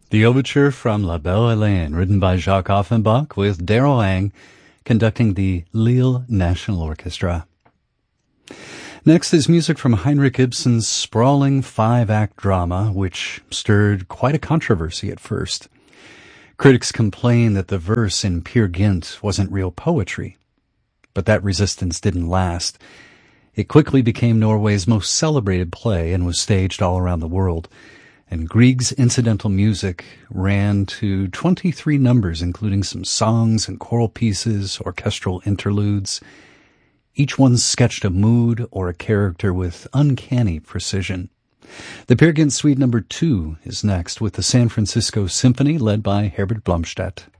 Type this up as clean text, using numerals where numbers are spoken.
The overture from La Belle Hélène, written by Jacques Offenbach, with Daryl Hang conducting the Lille National Orchestra. Next is music from Heinrich Ibsen's sprawling 5-act drama, which stirred quite a controversy at first. Critics complained that the verse in Peer Gynt wasn't real poetry. But that resistance didn't last. It quickly became Norway's most celebrated play and was staged all around the world. And Grieg's incidental music ran to 23 numbers, including some songs and choral pieces, orchestral interludes. Each one sketched a mood or a character with uncanny precision. The Peer Gynt Suite No. 2 is next with the San Francisco Symphony led by Herbert Blomstedt.